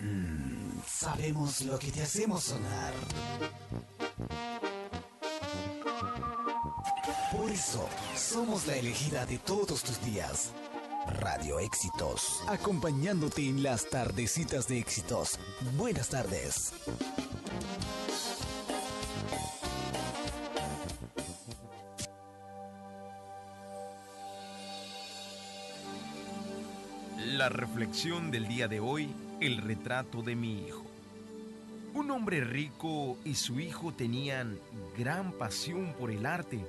Sabemos lo que te hacemos sonar. Por eso, somos la elegida de todos tus días. Radio Éxitos, acompañándote en las tardecitas de éxitos. Buenas tardes. La reflexión del día de hoy, el retrato de mi hijo. Un hombre rico y su hijo tenían gran pasión por el arte.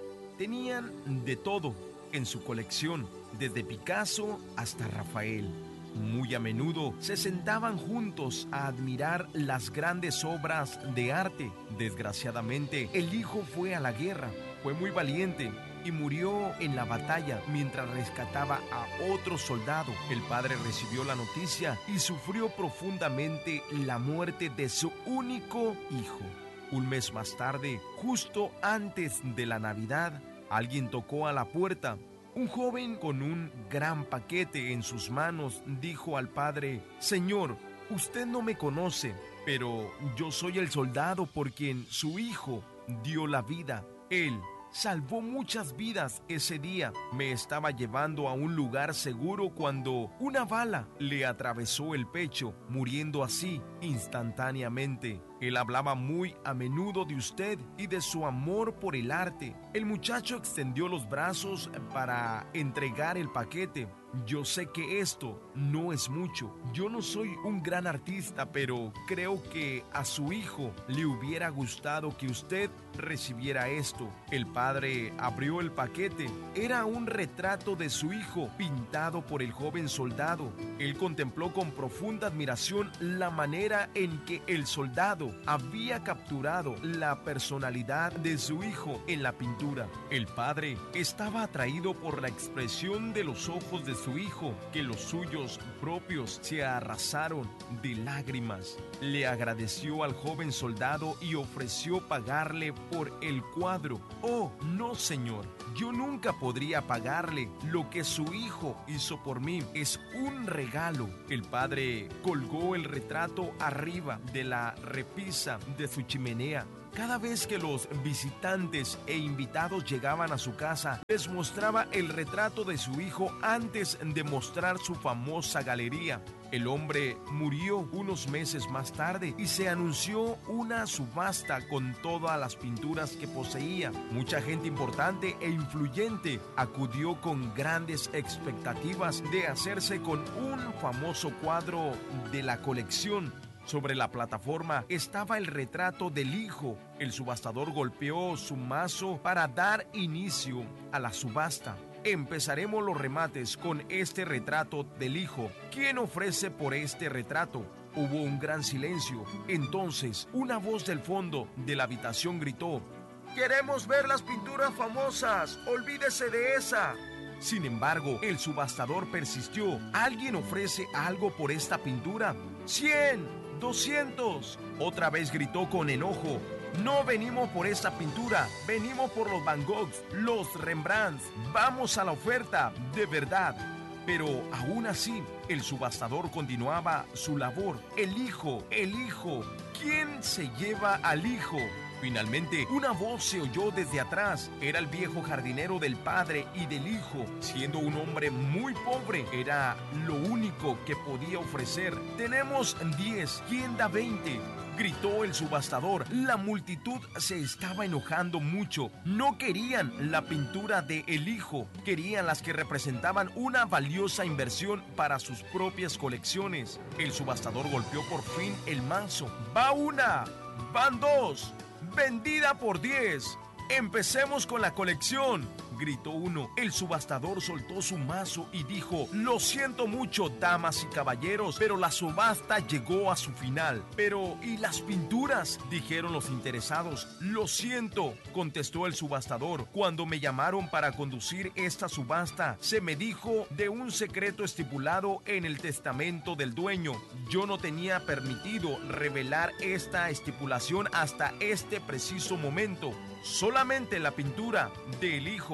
Tenían de todo en su colección, desde Picasso hasta Rafael. Muy a menudo se sentaban juntos a admirar las grandes obras de arte. Desgraciadamente, el hijo fue a la guerra, fue muy valiente y murió en la batalla mientras rescataba a otro soldado. El padre recibió la noticia y sufrió profundamente la muerte de su único hijo. Un mes más tarde, justo antes de la Navidad, alguien tocó a la puerta. Un joven con un gran paquete en sus manos dijo al padre: «Señor, usted no me conoce, pero yo soy el soldado por quien su hijo dio la vida. Él salvó muchas vidas ese día. Me estaba llevando a un lugar seguro cuando una bala le atravesó el pecho, muriendo así instantáneamente. Él hablaba muy a menudo de usted y de su amor por el arte». El muchacho extendió los brazos para entregar el paquete. «Yo sé que esto no es mucho. Yo no soy un gran artista, pero creo que a su hijo le hubiera gustado que usted recibiera esto». El padre abrió el paquete. Era un retrato de su hijo pintado por el joven soldado. Él contempló con profunda admiración la manera en que el soldado había capturado la personalidad de su hijo en la pintura. El padre estaba atraído por la expresión de los ojos de su hijo, que los suyos propios se arrasaron de lágrimas. Le agradeció al joven soldado y ofreció pagarle por el cuadro. «Oh, no, señor, yo nunca podría pagarle lo que su hijo hizo por mí. Es un regalo». El padre colgó el retrato arriba de la repisa de su chimenea. Cada vez que los visitantes e invitados llegaban a su casa, les mostraba el retrato de su hijo antes de mostrar su famosa galería. El hombre murió unos meses más tarde y se anunció una subasta con todas las pinturas que poseía. Mucha gente importante e influyente acudió con grandes expectativas de hacerse con un famoso cuadro de la colección. Sobre la plataforma estaba el retrato del hijo. El subastador golpeó su mazo para dar inicio a la subasta. «Empezaremos los remates con este retrato del hijo. ¿Quién ofrece por este retrato?». Hubo un gran silencio. Entonces, una voz del fondo de la habitación gritó: «¡Queremos ver las pinturas famosas! ¡Olvídese de esa!». Sin embargo, el subastador persistió. «¿Alguien ofrece algo por esta pintura?». «¡100! ¡200! Otra vez gritó con enojo. «No venimos por esta pintura, venimos por los Van Goghs, los Rembrandts. Vamos a la oferta, de verdad». Pero aún así, el subastador continuaba su labor. «El hijo, el hijo. ¿Quién se lleva al hijo?». Finalmente, una voz se oyó desde atrás. Era el viejo jardinero del padre y del hijo. Siendo un hombre muy pobre, era lo único que podía ofrecer. «Tenemos 10, ¿quién da 20?», gritó el subastador. La multitud se estaba enojando mucho. No querían la pintura de el hijo, querían las que representaban una valiosa inversión para sus propias colecciones. El subastador golpeó por fin el mazo. «Va una, van dos, vendida por 10. Empecemos con la colección», gritó uno. El subastador soltó su mazo y dijo: «Lo siento mucho, damas y caballeros, pero la subasta llegó a su final». «Pero, ¿y las pinturas?», dijeron los interesados. «Lo siento», contestó el subastador. «Cuando me llamaron para conducir esta subasta, se me dijo de un secreto estipulado en el testamento del dueño. Yo no tenía permitido revelar esta estipulación hasta este preciso momento. Solamente la pintura del hijo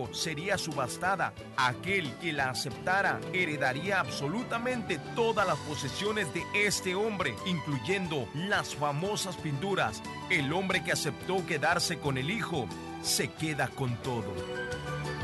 sería subastada. Aquel que la aceptara heredaría absolutamente todas las posesiones de este hombre, incluyendo las famosas pinturas. El hombre que aceptó quedarse con el hijo se queda con todo.